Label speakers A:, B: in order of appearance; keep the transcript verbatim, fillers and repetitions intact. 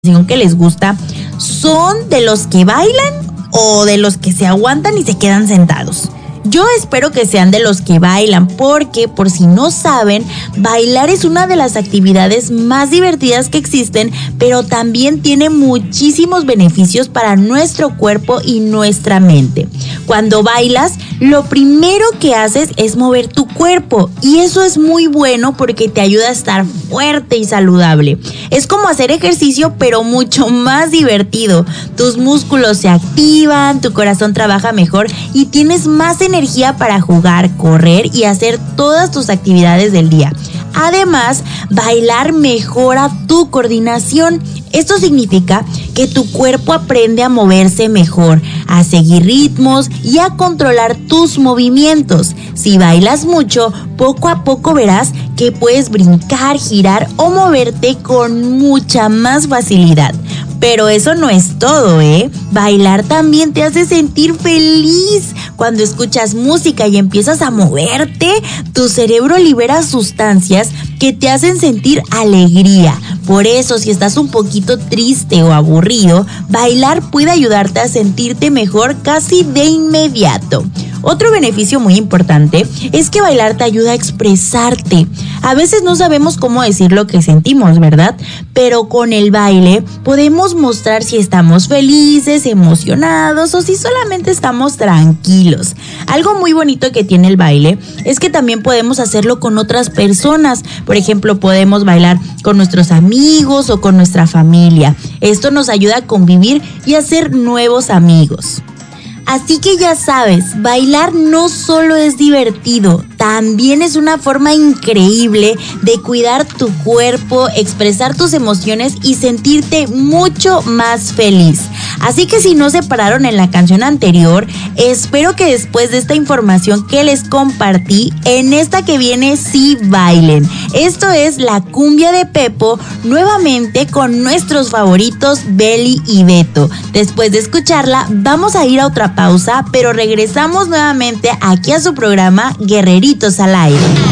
A: que les gusta, ¿son de los que bailan o de los que se aguantan y se quedan sentados? Yo espero que sean de los que bailan porque, por si no saben, bailar es una de las actividades más divertidas que existen, pero también tiene muchísimos beneficios para nuestro cuerpo y nuestra mente. Cuando bailas, lo primero que haces es mover tu cuerpo y eso es muy bueno porque te ayuda a estar fuerte y saludable. Es como hacer ejercicio, pero mucho más divertido. Tus músculos se activan, tu corazón trabaja mejor y tienes más energía energía para jugar, correr y hacer todas tus actividades del día. Además, bailar mejora tu coordinación. Esto significa que tu cuerpo aprende a moverse mejor, a seguir ritmos y a controlar tus movimientos. Si bailas mucho, poco a poco verás que puedes brincar, girar o moverte con mucha más facilidad. Pero eso no es todo, ¿eh? Bailar también te hace sentir feliz. Cuando escuchas música y empiezas a moverte, tu cerebro libera sustancias que te hacen sentir alegría. Por eso, si estás un poquito triste o aburrido, bailar puede ayudarte a sentirte mejor casi de inmediato. Otro beneficio muy importante es que bailar te ayuda a expresarte. A veces no sabemos cómo decir lo que sentimos, ¿verdad? Pero con el baile podemos mostrar si estamos felices, emocionados o si solamente estamos tranquilos. Algo muy bonito que tiene el baile es que también podemos hacerlo con otras personas. Por ejemplo, podemos bailar con nuestros amigos o con nuestra familia. Esto nos ayuda a convivir y a hacer nuevos amigos. Así que ya sabes, bailar no solo es divertido, también es una forma increíble de cuidar tu cuerpo, expresar tus emociones y sentirte mucho más feliz. Así que si no se pararon en la canción anterior, espero que después de esta información que les compartí, en esta que viene sí bailen. Esto es la cumbia de Pepo, nuevamente con nuestros favoritos Beli y Beto. Después de escucharla, vamos a ir a otra pausa, pero regresamos nuevamente aquí a su programa Guerreritos al Aire.